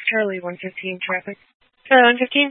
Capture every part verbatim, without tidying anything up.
Charlie one fifteen traffic. Charlie one fifteen.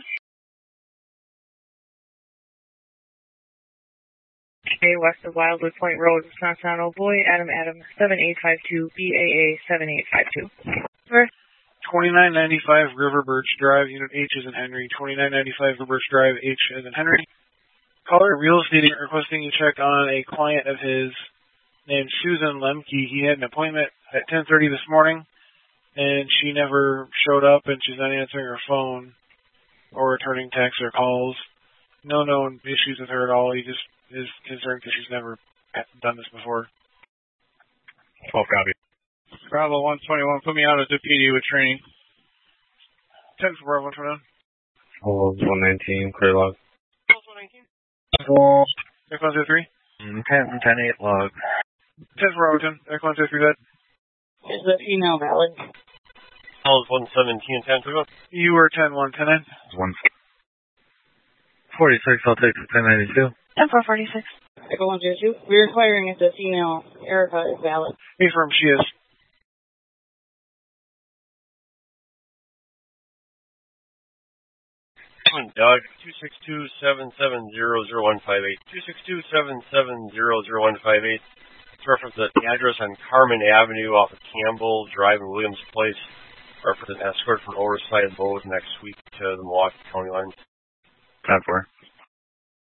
Okay, west of Wildwood Point Road, Wisconsin. Oh boy, Adam Adam seven eight five two B A A seven eight five two. Where? twenty-nine ninety-five River Birch Drive, Unit H is in Henry. twenty-nine ninety-five River Birch Drive, H is in Henry. Caller real estate agent requesting a check on a client of his named Susan Lemke. He had an appointment at ten thirty this morning, and she never showed up, and she's not answering her phone or returning texts or calls. No known issues with her at all. He just is concerned because she's never done this before. twelve copy. Bravo one twenty-one, put me out as a P D with training. ten for Bravo one twenty-one. Hold one nineteen, clear log. one nineteen. Air one two three. ten, ten eight log. ten for Bravo ten, Air one two three, that. Is the email valid? Hold one seventeen, ten three one. You were ten one, ten nine. one forty-six, I'll take the ten ninety-two. ten four forty-six. Echo one zero two. We're inquiring if this email, Erica, is valid. Confirm she is. Doug, two six two, seven seven zero zero one five eight. two six two, seven seven zero zero one five eight. It's reference the address on Carmen Avenue off of Campbell Drive in Williams Place. Reference an escort from oversized load next week to the Milwaukee County line. ten four.